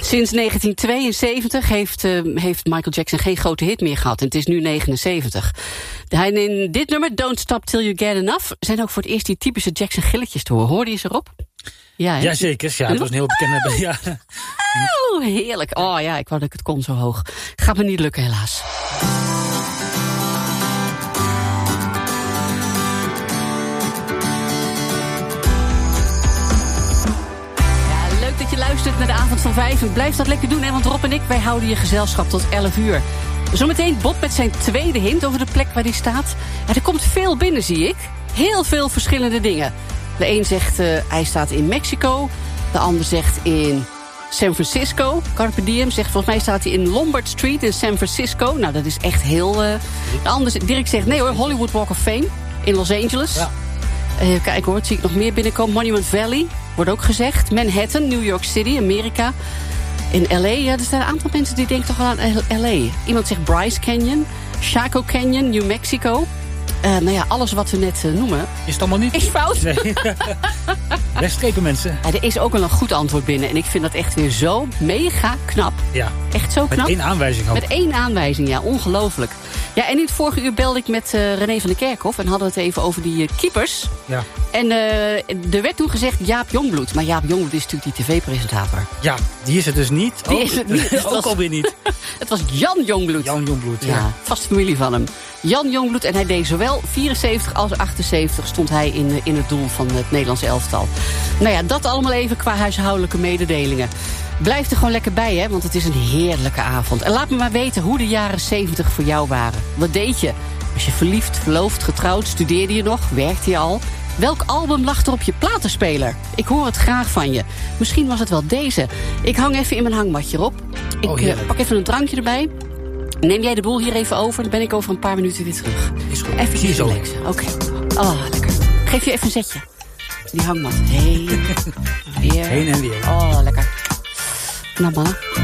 Sinds 1972 heeft Michael Jackson geen grote hit meer gehad. En het is nu 79. Hij in dit nummer, Don't Stop Till You Get Enough, zijn ook voor het eerst die typische Jackson gilletjes te horen. Hoorde je ze erop? Ja, jazeker. Ja, dat was een heel bekende... Ja. Oh, heerlijk. Oh ja, ik wou dat ik het kon zo hoog. Gaat me niet lukken, helaas. Dat je luistert naar de avond van 5. En blijf dat lekker doen, hè, want Rob en ik, wij houden je gezelschap tot 11 uur. Zometeen Bob met zijn tweede hint over de plek waar hij staat. Ja, er komt veel binnen, zie ik. Heel veel verschillende dingen. De een zegt hij staat in Mexico. De ander zegt in San Francisco. Carpe Diem zegt volgens mij staat hij in Lombard Street in San Francisco. Nou, dat is echt heel... De ander, Dirk zegt nee hoor, Hollywood Walk of Fame in Los Angeles. Ja. Kijk hoor, zie ik nog meer binnenkomen. Monument Valley, wordt ook gezegd. Manhattan, New York City, Amerika. In L.A., ja, er zijn een aantal mensen die denken toch wel aan L.A. Iemand zegt Bryce Canyon, Chaco Canyon, New Mexico. Nou ja, alles wat we net noemen... Is het allemaal niet? Is fout. Nee. Wegstrepen mensen. Ja, er is ook wel een goed antwoord binnen. En ik vind dat echt weer zo mega knap. Ja. Echt zo knap. Met 1 aanwijzing ook. Met 1 aanwijzing, ja. Ongelooflijk. Ja, en in het vorige uur belde ik met René van der Kerkhof. En hadden we het even over die keepers. Ja. En er werd toen gezegd Jaap Jongbloed. Maar Jaap Jongbloed is natuurlijk die tv-presentator. Ja, die is het dus niet. Die is het niet. Ook alweer niet. Het was Jan Jongbloed. Jan Jongbloed, ja. Vast familie van hem. Jan Jongbloed, en hij deed zowel 74 als 78 stond hij in het doel van het Nederlands elftal. Nou ja, dat allemaal even qua huishoudelijke mededelingen. Blijf er gewoon lekker bij, hè, want het is een heerlijke avond. En laat me maar weten hoe de jaren 70 voor jou waren. Wat deed je? Was je verliefd, verloofd, getrouwd, studeerde je nog, werkte je al? Welk album lag er op je platenspeler? Ik hoor het graag van je. Misschien was het wel deze. Ik hang even in mijn hangmatje, Rob. Ik pak even een drankje erbij. Neem jij de boel hier even over, dan ben ik over een paar minuten weer terug. Is goed. Even relaxen. Oké. Oh, lekker. Geef je even een zetje. Die hangmat. Heen en weer. Heen en weer. Oh, lekker. Nou, mannen.